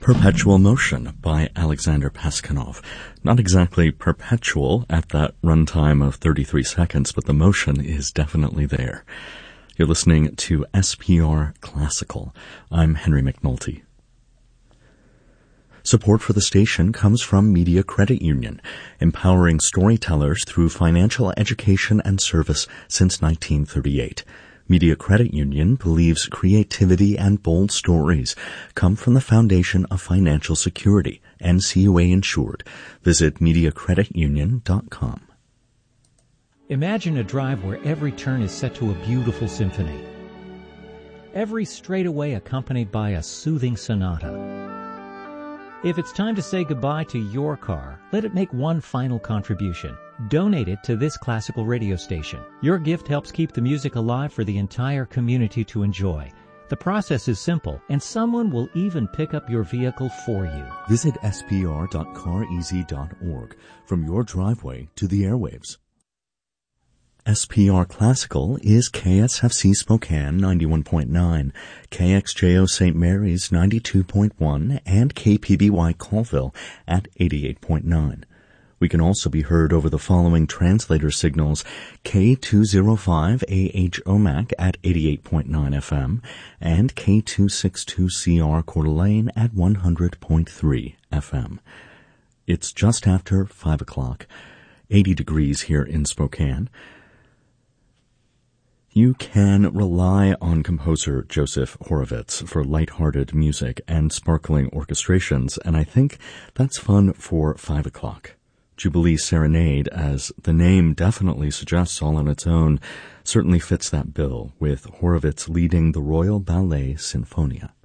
Perpetual Motion by Alexander Paskanov. Not exactly perpetual at that runtime of 33 seconds, but the motion is definitely there. You're listening to SPR Classical. I'm Henry McNulty. Support for the station comes from Media Credit Union, empowering storytellers through financial education and service since 1938. Media Credit Union believes creativity and bold stories come from the foundation of financial security, NCUA insured. Visit MediaCreditUnion.com. Imagine a drive where every turn is set to a beautiful symphony. Every straightaway accompanied by a soothing sonata. If it's time to say goodbye to your car, let it make one final contribution. Donate it to this classical radio station. Your gift helps keep the music alive for the entire community to enjoy. The process is simple, and someone will even pick up your vehicle for you. Visit spr.careasy.org. From your driveway to the airwaves. SPR Classical is KSFC Spokane 91.9, KXJO St. Mary's 92.1, and KPBY Colville at 88.9. We can also be heard over the following translator signals: K205AH Omak at 88.9 FM and K262CR Coeur d'Alene at 100.3 FM. It's just after 5 o'clock, 80 degrees here in Spokane. You can rely on composer Joseph Horovitz for lighthearted music and sparkling orchestrations, and I think that's fun for 5 o'clock. Jubilee Serenade, as the name definitely suggests all on its own, certainly fits that bill, with Horovitz leading the Royal Ballet Sinfonia.